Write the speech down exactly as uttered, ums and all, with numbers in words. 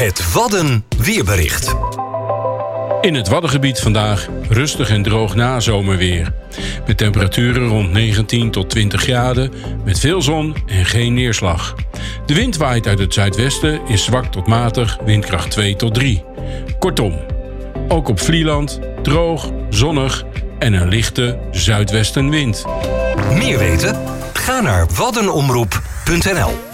Het Wadden weerbericht. In het Waddengebied vandaag rustig en droog nazomerweer. Met temperaturen rond negentien tot twintig graden, met veel zon en geen neerslag. De wind waait uit het zuidwesten, is zwak tot matig, windkracht twee tot drie. Kortom, ook op Vlieland droog, zonnig en een lichte zuidwestenwind. Meer weten? Ga naar waddenomroep punt n l.